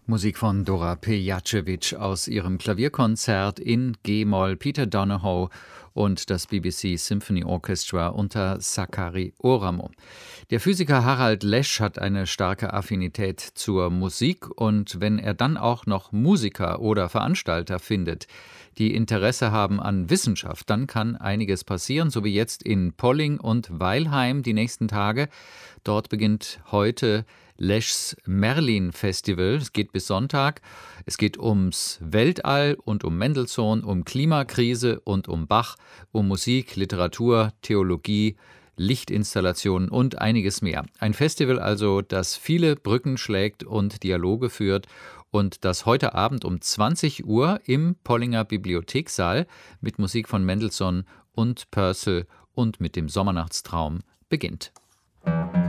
Musik von Dora Pejacevic aus ihrem Klavierkonzert in G-Moll, Peter Donohoe und das BBC Symphony Orchestra unter Sakari Oramo. Der Physiker Harald Lesch hat eine starke Affinität zur Musik, und wenn er dann auch noch Musiker oder Veranstalter findet, die Interesse haben an Wissenschaft, dann kann einiges passieren, so wie jetzt in Polling und Weilheim die nächsten Tage. Dort beginnt heute Leschs Merlin-Festival. Es geht bis Sonntag. Es geht ums Weltall und um Mendelssohn, um Klimakrise und um Bach, um Musik, Literatur, Theologie, Lichtinstallationen und einiges mehr. Ein Festival also, das viele Brücken schlägt und Dialoge führt und das heute Abend um 20 Uhr im Pollinger Bibliothekssaal mit Musik von Mendelssohn und Purcell und mit dem Sommernachtstraum beginnt.